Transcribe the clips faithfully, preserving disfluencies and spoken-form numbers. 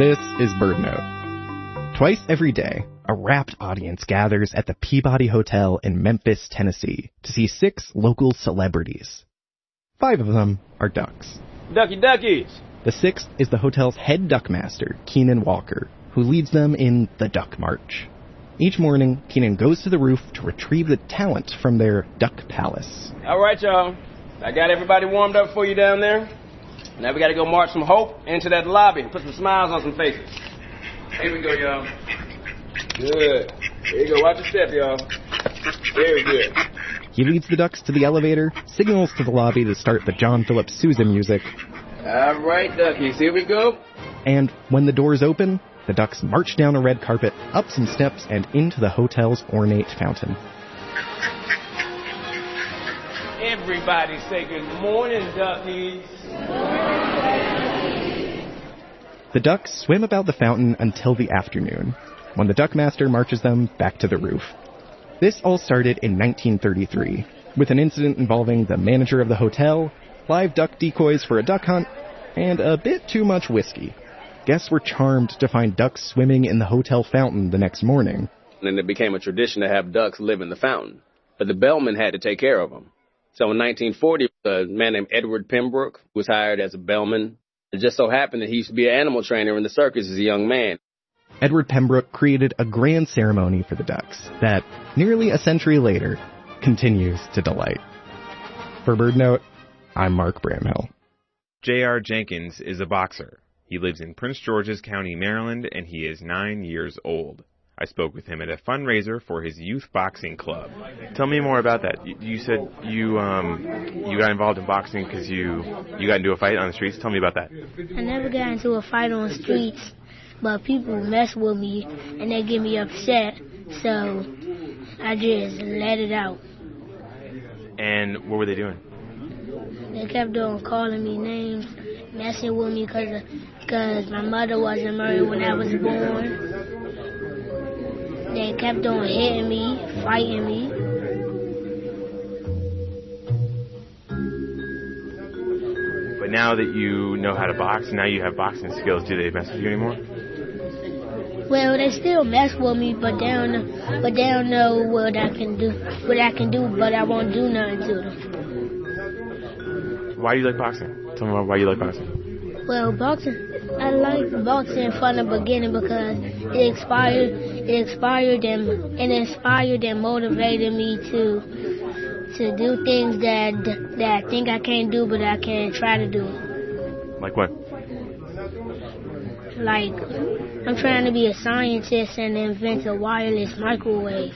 This is Bird Note. Twice every day, a rapt audience gathers at the Peabody Hotel in Memphis, Tennessee, to see six local celebrities. Five of them are ducks. Ducky duckies! The sixth is the hotel's head duckmaster, Keenan Walker, who leads them in the Duck March. Each morning, Keenan goes to the roof to retrieve the talent from their duck palace. All right, y'all. I got everybody warmed up for you down there. Now we got to go march some hope into that lobby and put some smiles on some faces. Here we go, y'all. Good. Here you go. Watch your step, y'all. Very good. He leads the ducks to the elevator, signals to the lobby to start the John Philip Sousa music. All right, duckies. Here we go. And when the doors open, the ducks march down a red carpet, up some steps, and into the hotel's ornate fountain. Everybody say good morning, duckies. The ducks swim about the fountain until the afternoon, when the duckmaster marches them back to the roof. This all started in nineteen thirty-three, with an incident involving the manager of the hotel, live duck decoys for a duck hunt, and a bit too much whiskey. Guests were charmed to find ducks swimming in the hotel fountain the next morning. And it became a tradition to have ducks live in the fountain, but the bellman had to take care of them. So in nineteen forty, a man named Edward Pembroke was hired as a bellman. It just so happened that he used to be an animal trainer in the circus as a young man. Edward Pembroke created a grand ceremony for the ducks that, nearly a century later, continues to delight. For Bird Note, I'm Mark Bramhill. J R. Jenkins is a boxer. He lives in Prince George's County, Maryland, and he is nine years old. I spoke with him at a fundraiser for his youth boxing club. Tell me more about that. You, you said you um, you got involved in boxing because you, you got into a fight on the streets. Tell me about that. I never got into a fight on the streets, but people mess with me and they get me upset, so I just let it out. And what were they doing? They kept on calling me names, messing with me because because my mother wasn't married when I was born. They kept on hitting me, fighting me. But now that you know how to box, now you have boxing skills, do they mess with you anymore? Well, they still mess with me, but they don't know, but they don't know what I can do, what I can do, but I won't do nothing to them. Why do you like boxing? Tell me why you like boxing. Well, boxing, I like boxing from the beginning because it inspired, it inspired them, it inspired and motivated me to, to do things that that I think I can't do, but I can try to do. Like what? Like, I'm trying to be a scientist and invent a wireless microwave.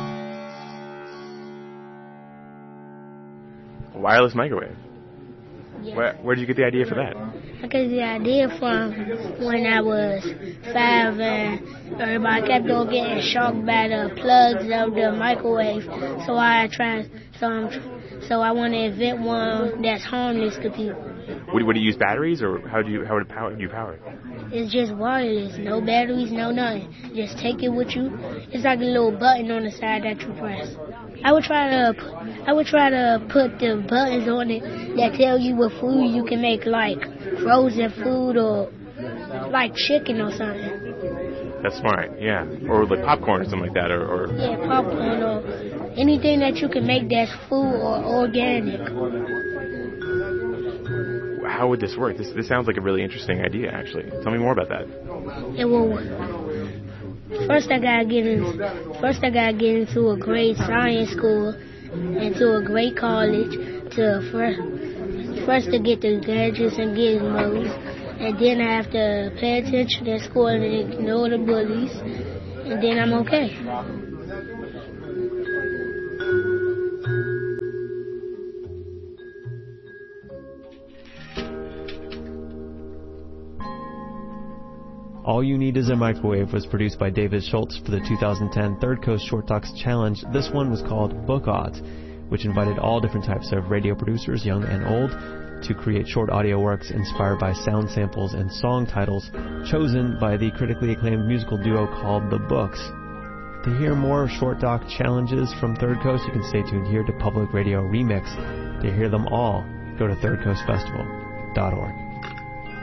A wireless microwave? Yeah. Where, where did you get the idea for that? I got the idea from when I was five and everybody kept on getting shocked by the plugs of the microwave. So I tried, so I'm, so I want to invent one that's harmless to people. Would, would you use batteries, or how do you how would it power, you power it? It's just wireless, no batteries, no nothing. Just take it with you. It's like a little button on the side that you press. I would try to, I would try to put the buttons on it that tell you what food you can make, like frozen food or like chicken or something. That's smart, yeah. Or like popcorn or something like that, or, or yeah, popcorn or anything that you can make that's food or organic. How would this work? This this sounds like a really interesting idea, actually. Tell me more about that. It will. First, I gotta get in. First, I gotta get into a great science school, into a great college. To first, first to get the gadgets and gizmos, and then I have to pay attention to school and ignore the bullies, and then I'm okay. All You Need Is a Microwave was produced by David Schultz for the two thousand ten Third Coast Short Talks Challenge. This one was called Book Odds, which invited all different types of radio producers, young and old, to create short audio works inspired by sound samples and song titles chosen by the critically acclaimed musical duo called The Books. To hear more Short Talk challenges from Third Coast, you can stay tuned here to Public Radio Remix. To hear them all, go to third coast festival dot org.